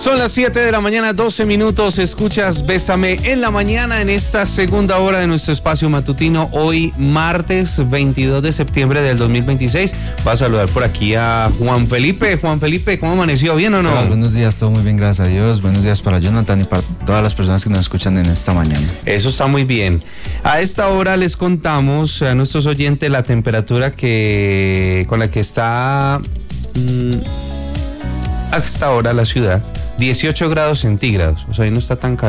Son las 7 de la mañana, 12 minutos. Escuchas Bésame en la mañana en esta segunda hora de nuestro espacio matutino. Hoy, martes 22 de septiembre del 2026. Va a saludar por aquí a Juan Felipe. Juan Felipe, ¿cómo amaneció? ¿Bien o no? Hola, buenos días, todo muy bien, gracias a Dios. Buenos días para Jonathan y para todas las personas que nos escuchan en esta mañana. Eso está muy bien. A esta hora les contamos a nuestros oyentes la temperatura con la que está hasta ahora la ciudad. 18 grados centígrados, o sea, ahí no está tan caliente.